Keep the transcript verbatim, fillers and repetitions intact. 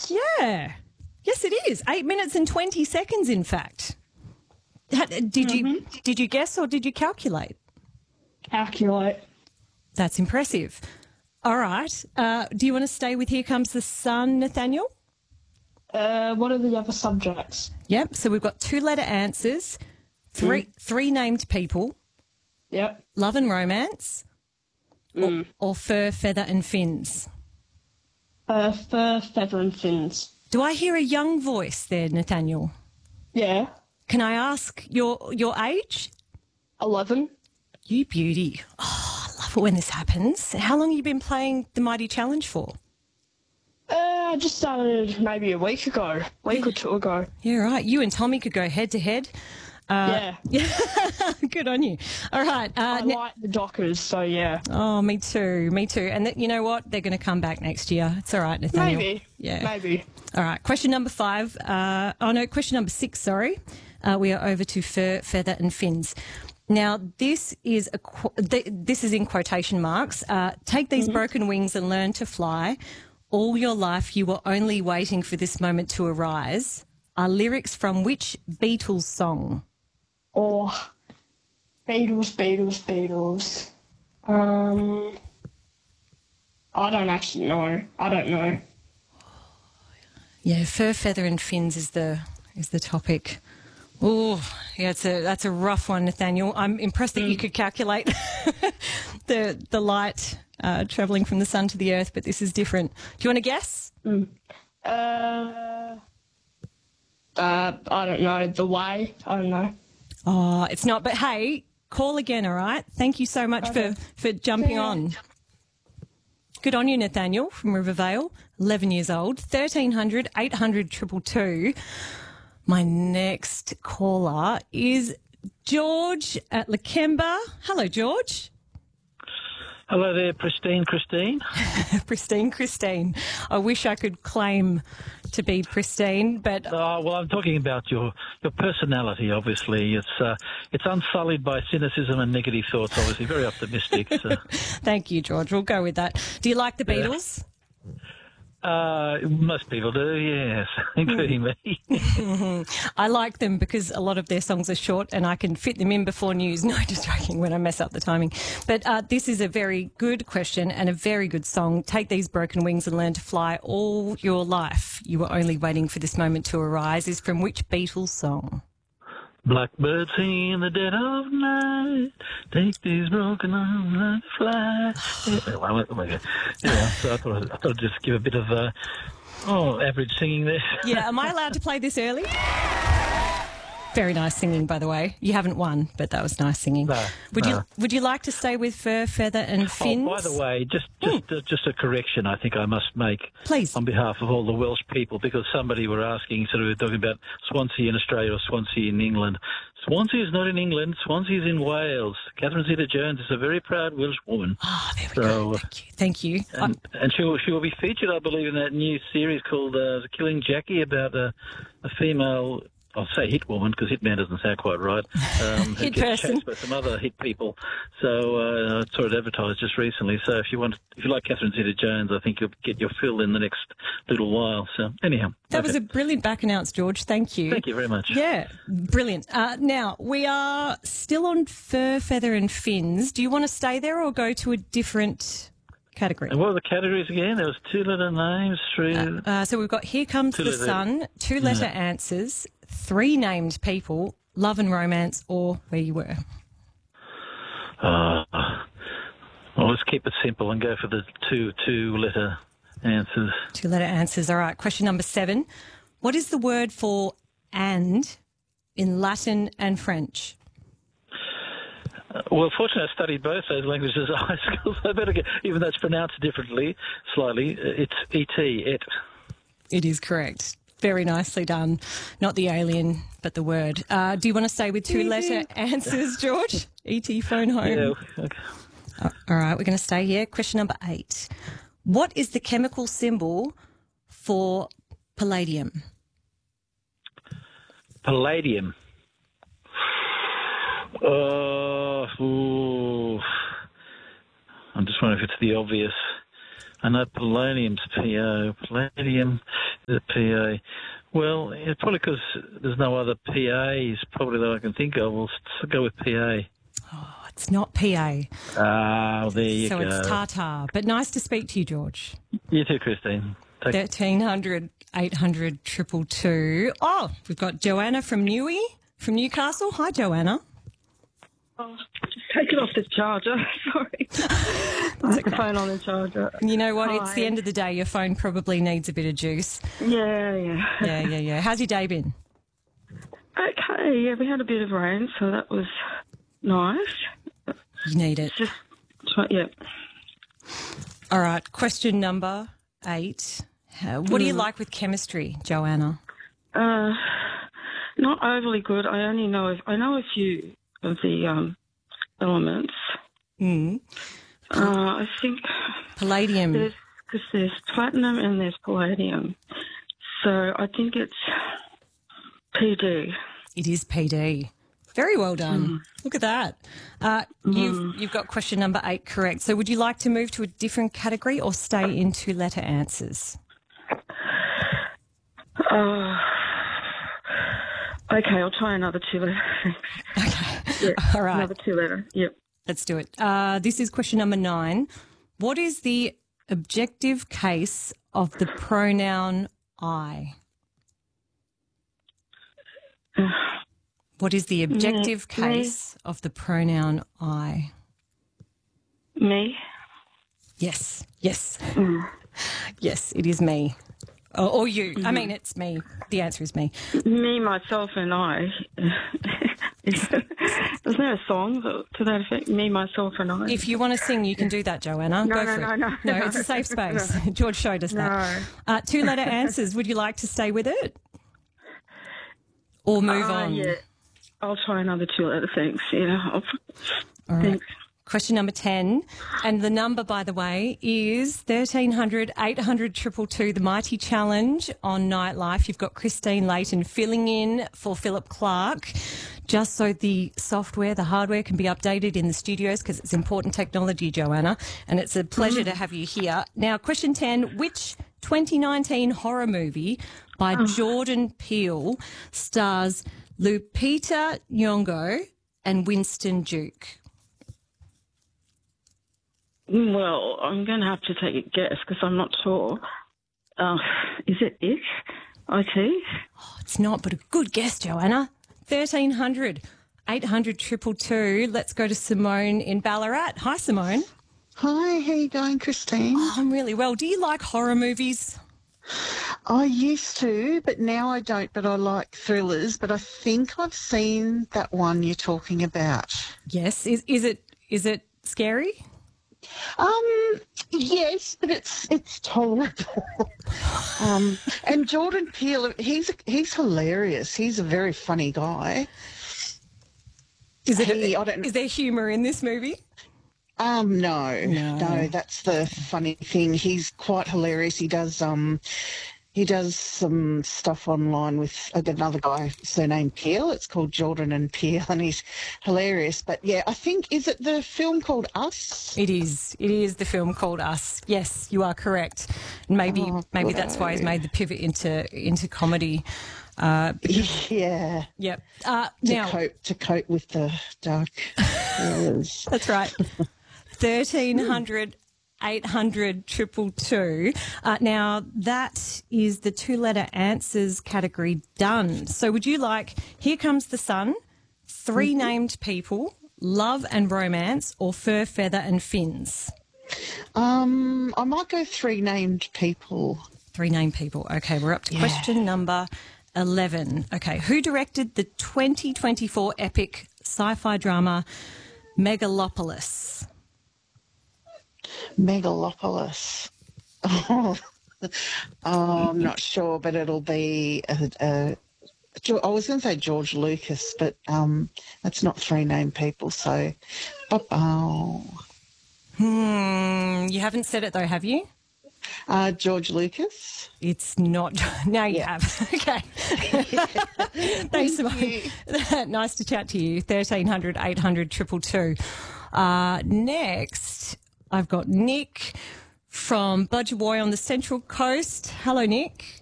Yeah. Yes, it is. Eight minutes and twenty seconds, in fact. Ha- Did Mm-hmm. you did you guess or did you calculate? Calculate. That's impressive. All right. Uh, do you want to stay with Here Comes the Sun, Nathaniel? Uh, what are the other subjects? Yep. So we've got two-letter answers, three Mm. three named people, Yep. love and romance, Mm. or, or fur, feather and fins. Uh, fur, feather and fins. Do I hear a young voice there, Nathaniel? Yeah. Can I ask your your age? Eleven. You beauty. Oh, I love it when this happens. How long have you been playing the Mighty Challenge for? Uh, I just started maybe a week ago, week or two ago. Yeah, right. You and Tommy could go head to head. Uh, yeah. Good on you. All right. Uh, I ne- like the Dockers, so yeah. oh, me too. Me too. And th- you know what? They're going to come back next year. It's all right, Nathaniel. Maybe. Yeah. Maybe. All right. Question number five. Uh, oh, no. Question number six, sorry. Uh, we are over to fur, feather and fins. Now, this is a qu- th- this is in quotation marks. Uh, take these Mm-hmm. broken wings and learn to fly. All your life you were only waiting for this moment to arise. Are lyrics from which Beatles song? Or Beatles, Beatles, Beatles. Um, I don't actually know. I don't know. Yeah, fur, feather, and fins is the is the topic. Oh, yeah, it's a that's a rough one, Nathaniel. I'm impressed that you could calculate the the light uh, travelling from the sun to the earth, but this is different. Do you want to guess? Mm. Uh, uh, I don't know. The way. I don't know. Oh, it's not. But hey, call again, all right? Thank you so much Okay. for for jumping Yeah. on. Good on you, Nathaniel from Rivervale, eleven years old, thirteen hundred, eight hundred, two two two. My next caller is George at Lakemba. Hello, George. Hello there, Pristine Christine. Pristine Christine. I wish I could claim to be pristine, but Oh, well, I'm talking about your, your personality, obviously. It's uh, it's unsullied by cynicism and negative thoughts, obviously. Very optimistic. So. thank you, George. We'll go with that. Do you like the Beatles? Uh, most people do, yes, including me. I like them because a lot of their songs are short and I can fit them in before news. No, just joking when I mess up the timing. But uh, this is a very good question and a very good song. Take these broken wings and learn to fly. All your life you were only waiting for this moment to arise is from which Beatles song? Blackbird singing in the dead of night. Take these broken arms and fly. Yeah, well, I went- oh my God. Yeah, so I thought, I'd- I thought I'd just give a bit of uh, oh average singing there. Yeah, am I allowed to play this early? Very nice singing, by the way. You haven't won, but that was nice singing. No, would no. you Would you like to stay with fur, feather, and fins? Oh, by the way, just just uh, just a correction I think I must make Please. on behalf of all the Welsh people, because somebody were asking, sort of talking about Swansea in Australia or Swansea in England. Swansea is not in England. Swansea is in Wales. Catherine Zeta-Jones is a very proud Welsh woman. Oh, there we So, go. Thank you. Thank you. And, and she will, she will be featured, I believe, in that new series called uh, The Killing Jackie, about a, a female, I'll say hit woman because hitman doesn't sound quite right, um, who Hit gets person. chased by some other hit people. So uh, I saw it advertised just recently. So if you want, if you like Catherine Zeta-Jones, I think you'll get your fill in the next little while. So anyhow. That okay. was a brilliant back announce, George. Thank you. Thank you very much. Yeah, brilliant. Uh, now, we are still on fur, feather and fins. Do you want to stay there or go to a different category? And what were the categories again? There was two letter names, three. Uh, so we've got Here Comes the Two-letter- Sun, two-letter answers, three named people, love and romance, or where you were. Uh, well, let's keep it simple and go for the two two letter answers. Two-letter answers. All right, question number seven. What is the word for and in Latin and French? Uh, well, fortunately, I studied both those languages at high school, so I better get, even though it's pronounced differently, slightly, uh, it's E T, et. It is correct. Very nicely done. Not the alien, but the word. Uh, do you want to stay with two-letter answers, George? E T phone home. Yeah, okay. Uh, all right, we're going to stay here. Question number eight. What is the chemical symbol for palladium? Palladium. Uh, ooh. I'm just wondering if it's the obvious. I know polonium's P O. Palladium. The P A. Well, it's probably because there's no other P As probably that I can think of. We'll s- go with P A. Oh, it's not P A. Ah, well, there you So go. it's Tata. But nice to speak to you, George. You too, Christine. Take thirteen hundred, eight hundred, two two two. Oh, we've got Joanna from Newey, from Newcastle. Hi, Joanna. Oh, just take it off the charger. Sorry. I have the phone on the charger. You know what? It's the Hi. end of the day. Your phone probably needs a bit of juice. Yeah, yeah. Yeah, yeah, yeah. How's your day been? Okay, yeah, we had a bit of rain, so that was nice. You need it. Just, try, yeah. All right. Question number eight. Uh, what do you like with chemistry, Joanna? Uh, not overly good. I only know, I know a few of the um, elements. Mm. Uh, I think Palladium. there's, because there's platinum and there's palladium. So I think it's P D. It is P D. Very well done. Look at that. Uh, you've, you've got question number eight correct. So would you like to move to a different category or stay in two-letter answers? Uh, okay, I'll try another two letter. Okay. Yeah, All right. another two letter. Yep. Let's do it. Uh, this is question number nine. What is the objective case of the pronoun I? What is the objective Me. case of the pronoun I? Me. Yes, yes. Yes, it is me. Or, or you. I mean, it's me. The answer is me. Me, myself, and I. Isn't there a song that, to that effect? Me, myself, and I. If you want to sing, you can do that, Joanna. No, Go no, for no, it. no, no, no. it's a safe space. George showed us that. No. Uh, two-letter answers. Would you like to stay with it? Or move Uh, on? Yeah. I'll try another two letter. Thanks. Yeah. I'll, All right. thanks. Question number ten. And the number, by the way, is thirteen hundred, eight hundred, two two two, the Mighty Challenge on Nightlife. You've got Christine Layton filling in for Philip Clark, just so the software, the hardware can be updated in the studios because it's important technology, Joanna. And it's a pleasure to have you here. Now, question ten. Which twenty nineteen horror movie by Jordan Peele stars Lupita Nyong'o and Winston Duke? Well, I'm going to have to take a guess because I'm not sure. Uh, is it it? I T? It's not, but a good guess, Joanna. thirteen hundred, eight hundred, two two two. Let's go to Simone in Ballarat. Hi, Simone. Hi, how you going, Christine? Oh, I'm really well. Do you like horror movies? I used to, but now I don't, but I like thrillers. But I think I've seen that one you're talking about. Yes. Is is it is it scary? Um, yes, but it's it's tolerable. um, and Jordan Peele, he's he's hilarious. He's a very funny guy. Is it? He- I don't- Is there humour in this movie? Um, no, No. no, that's the funny thing. He's quite hilarious. He does um, he does some stuff online with another guy surnamed Peel. It's called Jordan and Peel, and he's hilarious. But yeah, I think is it the film called Us? It is. It is the film called Us. Yes, you are correct. And maybe Oh, maybe that's why he's made the pivot into into comedy. Uh, Yeah, yep. Uh, to now cope to cope with the dark thrillers. that's right. thirteen hundred, eight hundred, two two two. Uh, now, that is the two-letter answers category done. So would you like Here Comes the Sun, Three Named People, Love and Romance, or Fur, Feather and Fins? Um, I might go three named people. Three named people. Okay, we're up to Yeah. question number eleven. Okay, who directed the twenty twenty-four epic sci-fi drama Megalopolis? Megalopolis. Oh, oh, I'm not sure, but it'll be. A, a, I was going to say George Lucas, but um, that's not three named people. So, oh, Hmm, you haven't said it though, have you? uh, George Lucas. It's not. Now you Yeah. have. Okay. Thanks, Simone. Nice to chat to you. thirteen hundred, eight hundred, two two two. Uh, next, I've got Nick from Budgerooi on the Central Coast. Hello, Nick.